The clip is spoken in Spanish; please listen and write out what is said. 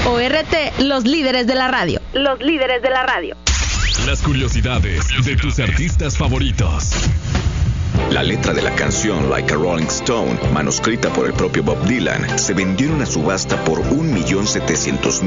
ORT, los líderes de la radio. Los líderes de la radio. Las curiosidades de tus artistas favoritos. La letra de la canción Like a Rolling Stone, manuscrita por el propio Bob Dylan, se vendió en una subasta por $1,700,000.